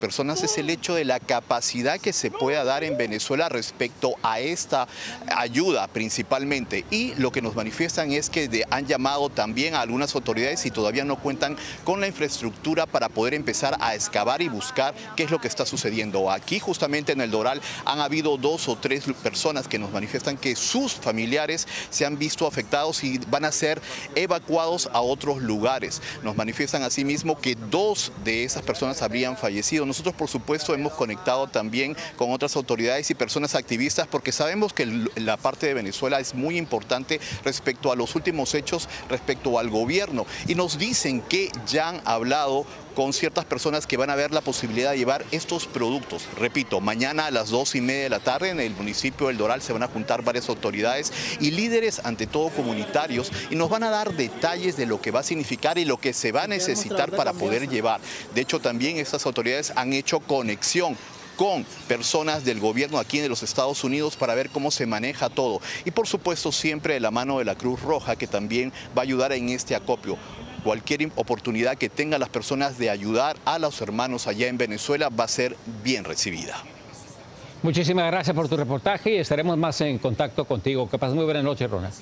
personas es el hecho de la capacidad que se pueda dar en Venezuela respecto a esta ayuda principalmente. Y lo que nos manifiestan es que han llamado también a algunas autoridades y todavía no cuentan con la infraestructura para poder empezar a excavar y buscar qué es lo que está sucediendo. Aquí justamente en el Doral han habido 2 o 3 personas que nos manifiestan que sus familiares se han visto afectados y van a ser evacuados a otros lugares. Nos manifiestan asimismo que 2 de esas personas habrían fallecido. Nosotros, por supuesto, hemos conectado también con otras autoridades y personas activistas porque sabemos que la parte de Venezuela es muy importante respecto a los últimos hechos, respecto al gobierno. Y nos dicen que ya han hablado con ciertas personas que van a ver la posibilidad de llevar estos productos. Repito, mañana a las 2:30 de la tarde en el municipio del Doral se van a juntar varias autoridades y líderes, ante todo comunitarios, y nos van a dar detalles de lo que va a significar y lo que se va a necesitar para poder llevar. De hecho, también estas autoridades han hecho conexión con personas del gobierno aquí de los Estados Unidos para ver cómo se maneja todo. Y por supuesto siempre de la mano de la Cruz Roja, que también va a ayudar en este acopio. Cualquier oportunidad que tengan las personas de ayudar a los hermanos allá en Venezuela va a ser bien recibida. Muchísimas gracias por tu reportaje y estaremos más en contacto contigo. Que pases muy buena noche, Ronald.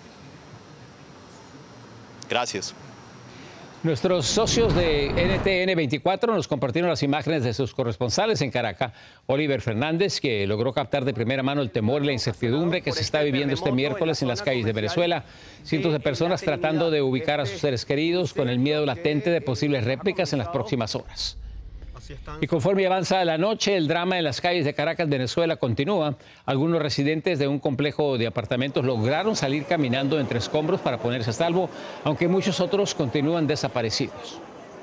Gracias. Nuestros socios de NTN 24 nos compartieron las imágenes de sus corresponsales en Caracas. Oliver Fernández, que logró captar de primera mano el temor y la incertidumbre que se está viviendo este miércoles en las calles de Venezuela. Cientos de personas tratando de ubicar a sus seres queridos con el miedo latente de posibles réplicas en las próximas horas. Y conforme avanza la noche, el drama en las calles de Caracas, Venezuela, continúa. Algunos residentes de un complejo de apartamentos lograron salir caminando entre escombros para ponerse a salvo, aunque muchos otros continúan desaparecidos.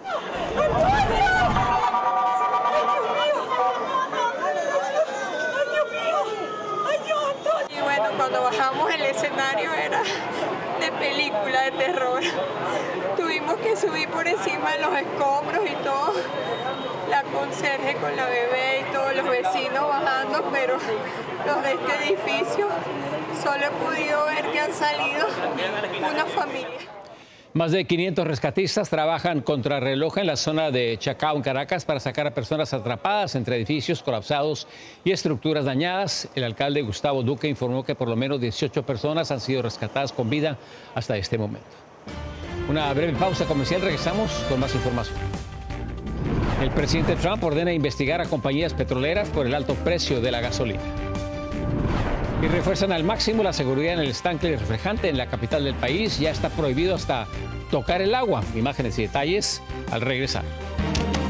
Y bueno, cuando bajamos el escenario era de película de terror. Tuvimos que subir por encima de los escombros y todo. La conserje con la bebé y todos los vecinos bajando, pero los de este edificio solo he podido ver que han salido una familia. Más de 500 rescatistas trabajan contrarreloj en la zona de Chacao, en Caracas, para sacar a personas atrapadas entre edificios colapsados y estructuras dañadas. El alcalde Gustavo Duque informó que por lo menos 18 personas han sido rescatadas con vida hasta este momento. Una breve pausa comercial, regresamos con más información. El presidente Trump ordena investigar a compañías petroleras por el alto precio de la gasolina. Y refuerzan al máximo la seguridad en el estanque reflejante en la capital del país. Ya está prohibido hasta tocar el agua. Imágenes y detalles al regresar.